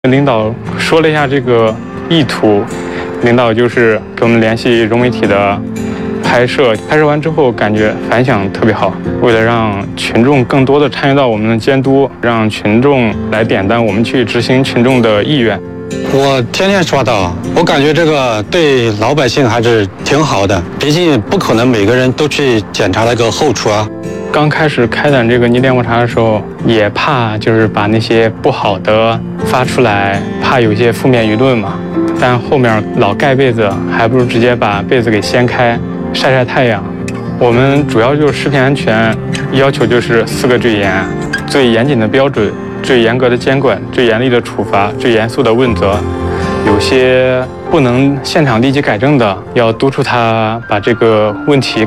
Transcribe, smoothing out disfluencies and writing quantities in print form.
领导说了一下这个意图，领导就是给我们联系融媒体的拍摄完之后感觉反响特别好。为了让群众更多的参与到我们的监督，让群众来点单，我们去执行群众的意愿。 我天天刷到，我感觉这个对老百姓还是挺好的，毕竟不可能每个人都去检查那个后厨啊。 刚开始开展这个泥点抹茶的时候，也怕就是把那些不好的发出来，怕有些负面舆论嘛。但后面老盖被子，还不如直接把被子给掀开，晒晒太阳。我们主要就是食品安全要求就是4个最严：最严谨的标准、最严格的监管、最严厉的处罚、最严肃的问责。有些不能现场立即改正的，要督促他把这个问题